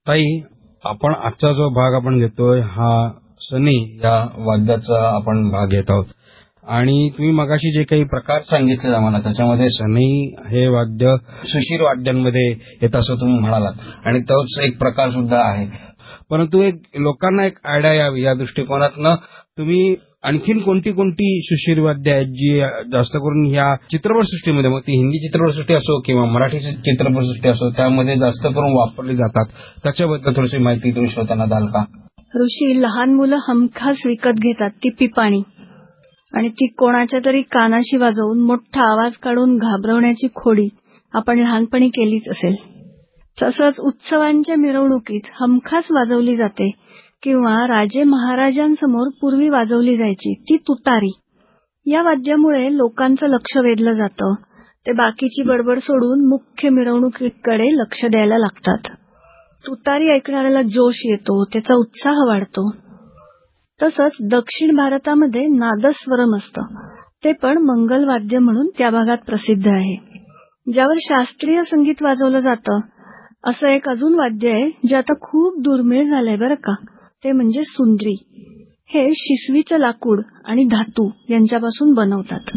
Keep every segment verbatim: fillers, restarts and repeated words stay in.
ताई, आपण आजचा जो भाग आपण घेतोय हा सनई या वाद्याचा आपण भाग घेत आहोत. आणि तुम्ही मगाशी जे काही प्रकार सांगितले आम्हाला त्याच्यामध्ये सनई हे वाद्य सुशीर वाद्यांमध्ये येत असं तुम्ही म्हणालात आणि तोच एक प्रकार सुद्धा आहे. परंतु एक लोकांना एक आयडिया यावी या दृष्टिकोनातनं तुम्ही आणखीन कोणती कोणती सुशीर वाद्य आहेत जी जास्त करून ह्या चित्रपटसृष्टीमध्ये, मग ती हिंदी चित्रपटसृष्टी असो किंवा मराठी चित्रपटसृष्टी असो, त्यामध्ये जास्त करून वापरली जातात, त्याच्याबद्दल थोडीशी माहिती तुम्ही श्रोत्यांना द्याल का? ऋषी, लहान मुलं हमखास विकत घेतात ती पिपाणी, आणि ती कोणाच्या तरी कानाशी वाजवून मोठा आवाज काढून घाबरवण्याची खोडी आपण लहानपणी केलीच असेल. तसंच उत्सवांच्या मिरवणुकीत हमखास वाजवली जाते किंवा राजे महाराजांसमोर पूर्वी वाजवली जायची ती तुतारी. या वाद्यामुळे लोकांचं लक्ष वेधलं जातं. ते बाकीची बडबड सोडून मुख्य मिरवणुकीकडे लक्ष द्यायला लागतात. तुतारी ऐकणाऱ्याला जोश येतो, त्याचा उत्साह वाढतो. तसंच दक्षिण भारतामध्ये नादस्वरम असतं, ते पण मंगलवाद्य म्हणून त्या भागात प्रसिद्ध आहे, ज्यावर शास्त्रीय संगीत वाजवलं जातं. असं एक अजून वाद्य आहे जे आता खूप दुर्मिळ झालंय बरं का, ते म्हणजे सुंद्री. हे शिसवीचं लाकूड आणि धातू यांच्यापासून बनवतात.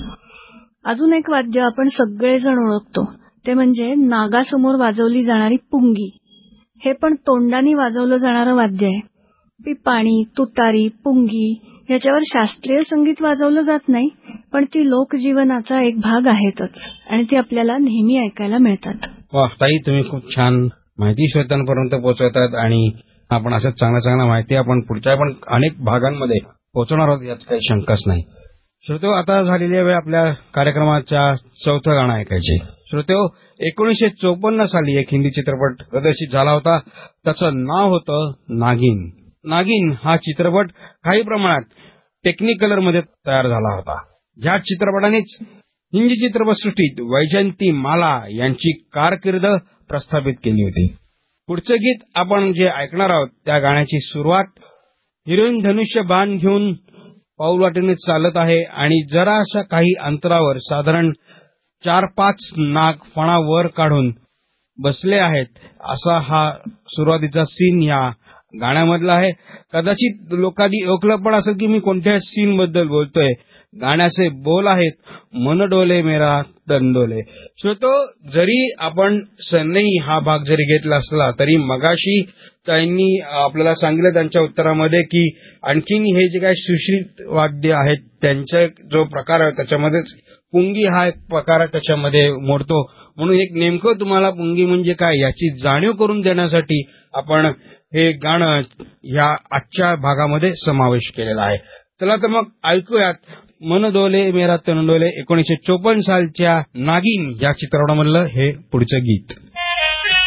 अजून एक वाद्य आपण सगळेजण ओळखतो, ते म्हणजे नागासमोर वाजवली जाणारी पुंगी. हे पण तोंडानी वाजवलं जाणारं वाद्य आहे. पिपाणी, तुतारी, पुंगी याच्यावर शास्त्रीय संगीत वाजवलं जात नाही, पण ती लोकजीवनाचा एक भाग आहेतच आणि ती आपल्याला नेहमी ऐकायला मिळतात. वा ताई, तुम्ही खूप छान माहिती श्रोत्यांपर्यंत पोहोचवतात आणि आपण अशाच चांगल्या चांगल्या माहिती आपण पुढच्या पण अनेक भागांमध्ये पोहोचवणार आहोत, यात काही शंकाच नाही. श्रोतेहो, आता झालेली वेळ आपल्या कार्यक्रमाच्या चौथं गाणं ऐकायचे. श्रोतेहो, एकोणीसशे चौपन्न साली एक हिंदी चित्रपट प्रदर्शित झाला होता. त्याचं नाव होतं नागिन. नागिन हा चित्रपट काही प्रमाणात टेक्निकलर मध्ये तयार झाला होता. ह्या चित्रपटानेच हिंदी चित्रपटसृष्टीत वैजयंती माला यांची कारकीर्द प्रस्थापित केली होती. पुढचं गीत आपण जे ऐकणार आहोत त्या गाण्याची सुरुवात हिरोईन धनुष्य बाण घेऊन पाऊलवाटेने चालत आहे आणि जराशा काही अंतरावर साधारण चार पाच नाग फणा वर काढून बसले आहेत, असा हा सुरुवातीचा सीन या गाण्यामधला आहे. कदाचित लोकांनी ओळखलं पण असेल की मी कोणत्या सीन बद्दल बोलतोय. गाण्याचे बोल आहेत, मन डोले मेरा तन डोले. श्रोतो, जरी आपण सनई हा भाग जरी घेतला असला तरी मगाशी त्यांनी आपल्याला सांगितलं त्यांच्या उत्तरामध्ये की आणखीन हे जे काही सुश्रीत वाद्य आहेत त्यांचा जो प्रकार आहे त्याच्यामध्ये पुंगी हा एक प्रकार त्याच्यामध्ये मोडतो. म्हणून एक नेमकं तुम्हाला पुंगी म्हणजे काय याची जाणीव करून देण्यासाठी आपण हे गाणं ह्या आजच्या भागामध्ये समावेश केलेला आहे. चला तर मग ऐकूयात मन डोले मेरा तन डोले एकोणीसशे चोपन्न सालच्या नागिन या चित्रपटामधलं हे पुढचं गीत.